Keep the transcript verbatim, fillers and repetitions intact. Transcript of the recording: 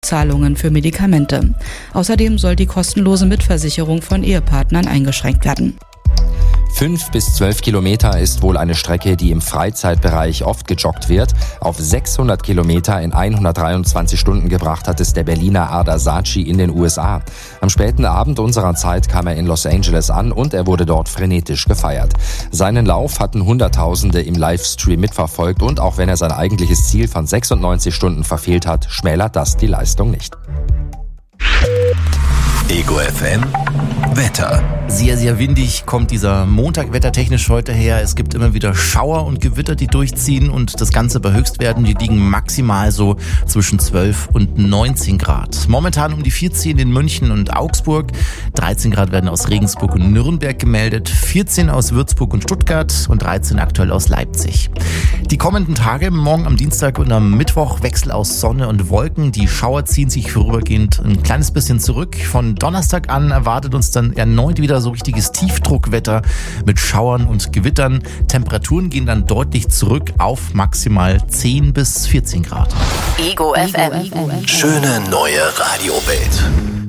Rückzahlungen für Medikamente. Außerdem soll die kostenlose Mitversicherung von Ehepartnern eingeschränkt werden. Fünf bis zwölf Kilometer ist wohl eine Strecke, die im Freizeitbereich oft gejoggt wird. Auf sechshundert Kilometer in hundertdreiundzwanzig Stunden gebracht hat es der Berliner Ardar Saci in den U S A. Am späten Abend unserer Zeit kam er in Los Angeles an und er wurde dort frenetisch gefeiert. Seinen Lauf hatten Hunderttausende im Livestream mitverfolgt und auch wenn er sein eigentliches Ziel von sechsundneunzig Stunden verfehlt hat, schmälert das die Leistung nicht. Ego F M Wetter. Sehr, sehr windig kommt dieser Montag wettertechnisch heute her. Es gibt immer wieder Schauer und Gewitter, die durchziehen und das Ganze bei Höchstwerten, die liegen maximal so zwischen zwölf und neunzehn Grad. Momentan um die vierzehn in München und Augsburg. dreizehn Grad werden aus Regensburg und Nürnberg gemeldet, vierzehn aus Würzburg und Stuttgart und dreizehn aktuell aus Leipzig. Die kommenden Tage, morgen am Dienstag und am Mittwoch, Wechsel aus Sonne und Wolken. Die Schauer ziehen sich vorübergehend ein kleines bisschen zurück. Von Donnerstag an erwartet uns dann erneut wieder so richtiges Tiefdruckwetter mit Schauern und Gewittern. Temperaturen gehen dann deutlich zurück auf maximal zehn bis vierzehn Grad. Ego F M. Schöne neue Radiowelt.